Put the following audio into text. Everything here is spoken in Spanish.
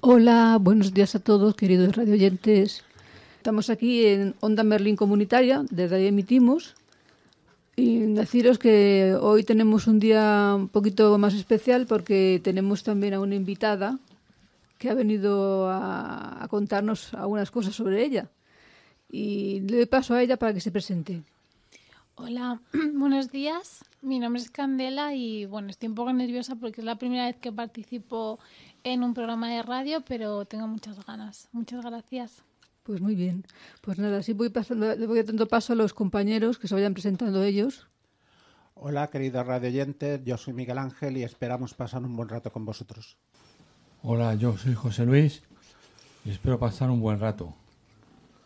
Hola, buenos días a todos, queridos radioyentes. Estamos aquí en Onda Merlín Comunitaria, desde ahí emitimos. Y deciros que hoy tenemos un día un poquito más especial porque tenemos también a una invitada que ha venido a contarnos algunas cosas sobre ella. Y le doy paso a ella para que se presente. Hola, buenos días. Mi nombre es Candela y bueno, estoy un poco nerviosa porque es la primera vez que participo en un programa de radio, pero tengo muchas ganas. Muchas gracias. Pues muy bien. Pues nada, así le voy dando paso a los compañeros que se vayan presentando ellos. Hola, queridos radioyentes, yo soy Miguel Ángel y esperamos pasar un buen rato con vosotros. Hola, yo soy José Luis y espero pasar un buen rato.